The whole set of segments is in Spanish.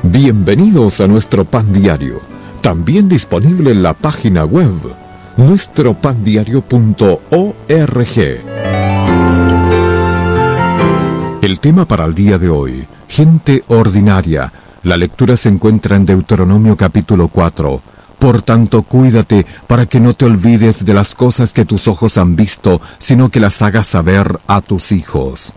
Bienvenidos a nuestro Pan Diario, también disponible en la página web nuestropandiario.org. El tema para el día de hoy: gente ordinaria. La lectura se encuentra en Deuteronomio capítulo 4. Por tanto, cuídate para que no te olvides de las cosas que tus ojos han visto, sino que las hagas saber a tus hijos.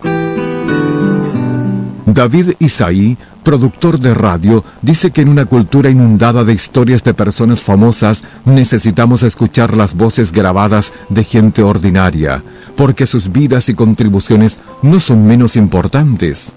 David Isaí, productor de radio, dice que en una cultura inundada de historias de personas famosas, necesitamos escuchar las voces grabadas de gente ordinaria, porque sus vidas y contribuciones no son menos importantes.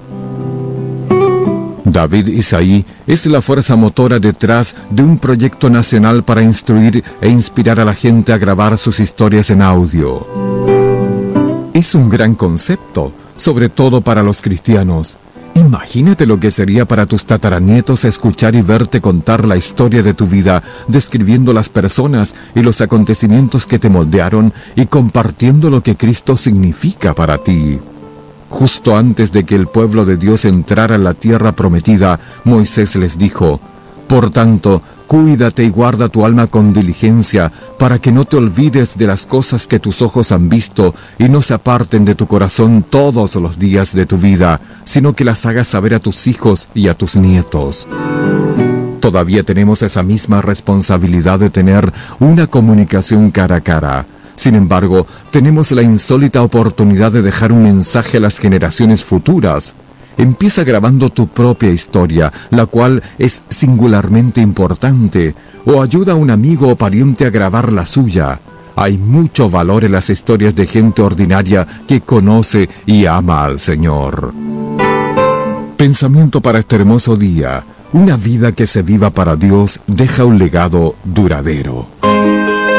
David Isaí es la fuerza motora detrás de un proyecto nacional para instruir e inspirar a la gente a grabar sus historias en audio. Es un gran concepto, sobre todo para los cristianos. Imagínate lo que sería para tus tataranietos escuchar y verte contar la historia de tu vida, describiendo las personas y los acontecimientos que te moldearon y compartiendo lo que Cristo significa para ti. Justo antes de que el pueblo de Dios entrara en la tierra prometida, Moisés les dijo: por tanto, cuídate y guarda tu alma con diligencia, para que no te olvides de las cosas que tus ojos han visto y no se aparten de tu corazón todos los días de tu vida, sino que las hagas saber a tus hijos y a tus nietos. Todavía tenemos esa misma responsabilidad de tener una comunicación cara a cara. Sin embargo, tenemos la insólita oportunidad de dejar un mensaje a las generaciones futuras. Empieza grabando tu propia historia, la cual es singularmente importante, o ayuda a un amigo o pariente a grabar la suya. Hay mucho valor en las historias de gente ordinaria que conoce y ama al Señor. Pensamiento para este hermoso día: una vida que se viva para Dios deja un legado duradero.